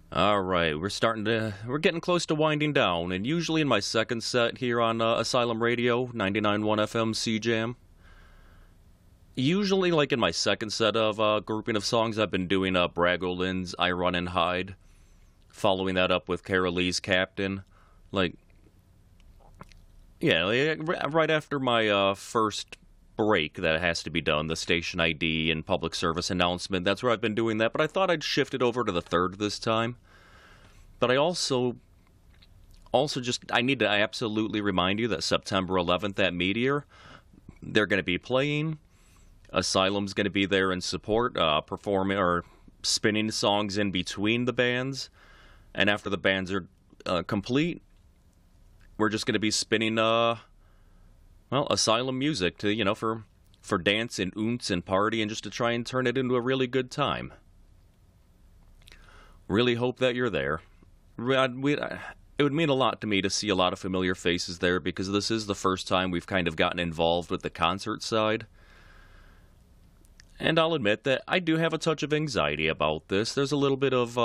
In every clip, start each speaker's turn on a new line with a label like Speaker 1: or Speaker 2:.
Speaker 1: All right, we're getting close to winding down, and usually in my second set here on Asylum Radio, 99.1 FM CJAM, usually like in my second set of grouping of songs, I've been doing Bragolin's I Run and Hide, following that up with Carol Lee's Captain. Like, yeah, right after my first break that has to be done, the station ID and public service announcement, that's where I've been doing that, but I thought I'd shift it over to the third this time. But I I need to absolutely remind you that September 11th at Meteor, they're going to be playing. Asylum's going to be there in support, performing or spinning songs in between the bands. And after the bands are complete, we're just going to be spinning, Asylum music to, for dance and oonts and party and just to try and turn it into a really good time. Really hope that you're there. It would mean a lot to me to see a lot of familiar faces there because this is the first time we've kind of gotten involved with the concert side. And I'll admit that I do have a touch of anxiety about this. There's a little bit of,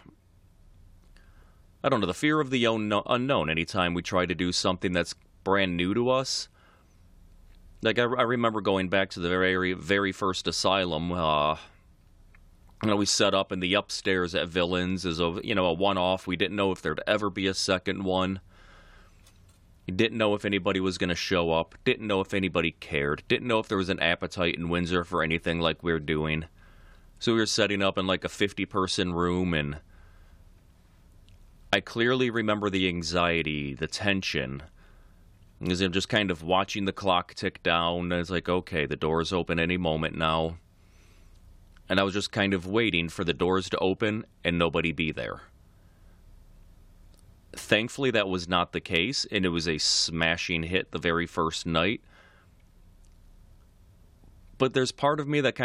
Speaker 1: the fear of the unknown anytime we try to do something that's brand new to us. Like, I remember going back to the very, very first Asylum, we set up in the upstairs at Villains as a one-off. We didn't know if there'd ever be a second one. Didn't know if anybody was going to show up. Didn't know if anybody cared. Didn't know if there was an appetite in Windsor for anything like we're doing. So we were setting up in like a 50-person room, and I clearly remember the anxiety, the tension, because I'm just kind of watching the clock tick down, and it's like, okay, the doors open any moment now. And I was just kind of waiting for the doors to open and nobody be there. Thankfully, that was not the case, and it was a smashing hit the very first night. But there's part of me that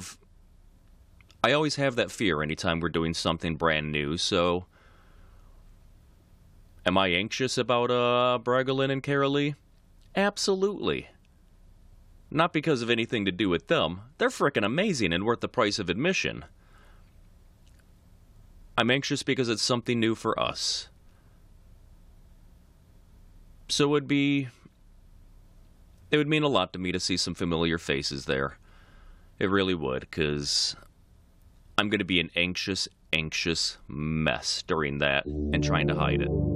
Speaker 1: I always have that fear anytime we're doing something brand new, so am I anxious about Bragolin and Carolee? Absolutely. Not because of anything to do with them. They're frickin' amazing and worth the price of admission. I'm anxious because it's something new for us. So it would mean a lot to me to see some familiar faces there. It really would, because I'm going to be an anxious mess during that and trying to hide it.